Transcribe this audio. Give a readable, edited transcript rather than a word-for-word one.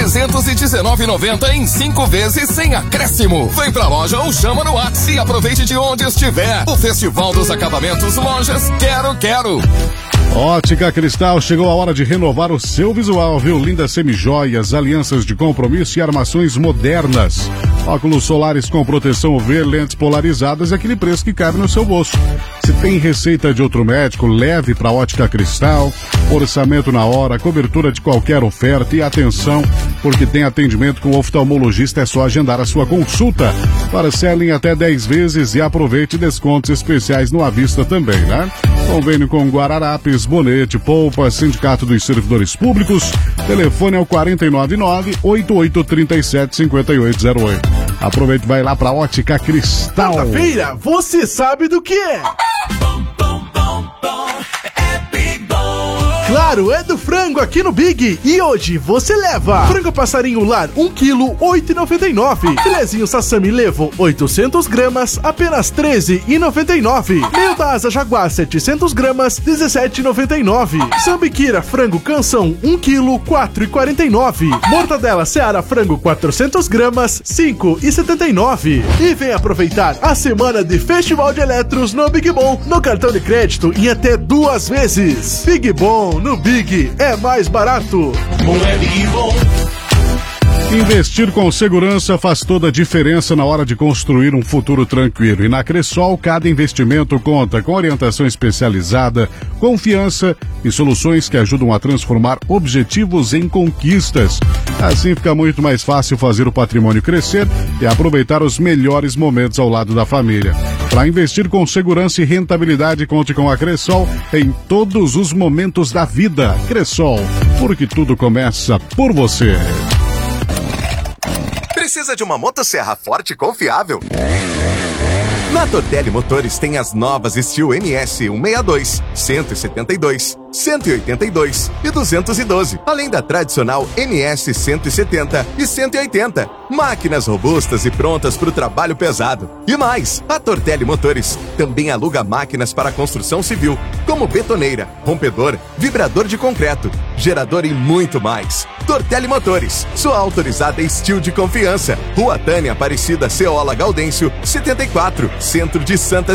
319,90 em 5 vezes sem acréscimo. Vem pra loja ou chama no WhatsApp e aproveite de onde estiver. O Festival dos Acabamentos Lojas Quero. Ótica Cristal, chegou a hora de renovar o seu visual, viu? Lindas semijoias, alianças de compromisso e armações modernas. Óculos solares com proteção UV, lentes polarizadas e aquele preço que cabe no seu bolso. Se tem receita de outro médico, leve para Ótica Cristal. Orçamento na hora, cobertura de qualquer oferta e atenção, porque tem atendimento com o oftalmologista, é só agendar a sua consulta. Parcela em até 10 vezes e aproveite descontos especiais no à vista também, né? Convênio com Guararapes, Bonete, Poupa, Sindicato dos Servidores Públicos. Telefone é o 499-8837-5808. Aproveite e vai lá pra Ótica Cristal. Quarta-feira, você sabe do que é? Claro, é do frango aqui no Big. E hoje você leva frango passarinho lar 1 kg, 8,99. Filezinho Sassami Levo 800 gramas, apenas 13,99. Meio da asa Jaguar 700 gramas, 17,99. Sambiquira frango Canção 1 kg, 4,49. Mortadela Seara frango 400 gramas, 5,79. E vem aproveitar a semana de Festival de Eletros no Big Bom, no cartão de crédito em até 2 vezes. Big Bom no Big é mais barato. É Big Bom. Investir com segurança faz toda a diferença na hora de construir um futuro tranquilo. E na Cressol, cada investimento conta com orientação especializada, confiança e soluções que ajudam a transformar objetivos em conquistas. Assim fica muito mais fácil fazer o patrimônio crescer e aproveitar os melhores momentos ao lado da família. Para investir com segurança e rentabilidade, conte com a Cressol em todos os momentos da vida. Cressol, porque tudo começa por você. Precisa de uma motosserra forte e confiável? Na Tortelli Motores tem as novas Steel MS 162, 172, 182 e 212, além da tradicional MS 170 e 180. Máquinas robustas e prontas para o trabalho pesado. E mais, a Tortelli Motores também aluga máquinas para construção civil, como betoneira, rompedor, vibrador de concreto, gerador e muito mais. Tortelli Motores, sua autorizada Steel de confiança. Rua Tânia Aparecida Ceola Gaudêncio, 74, Centro de Santa